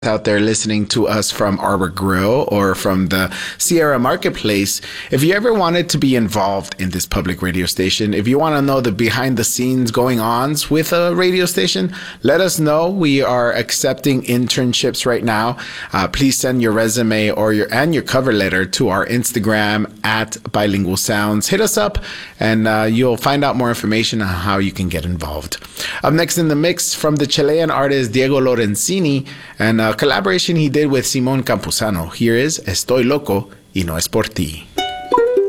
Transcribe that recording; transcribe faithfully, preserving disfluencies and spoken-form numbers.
out there listening to us from Arbor Grill or from the Sierra Marketplace, if you ever wanted to be involved in this public radio station, if you want to know the behind the scenes going ons with a radio station, let us know. We are accepting internships right now. Uh, please send your resume or your and your cover letter to our Instagram at Bilingual Sounds. Hit us up and uh, you'll find out more information on how you can get involved. Up next in the mix from the Chilean artist Diego Lorenzini and uh, collaboration he did with Simon Campuzano. Here is Estoy Loco y No Es Por Ti.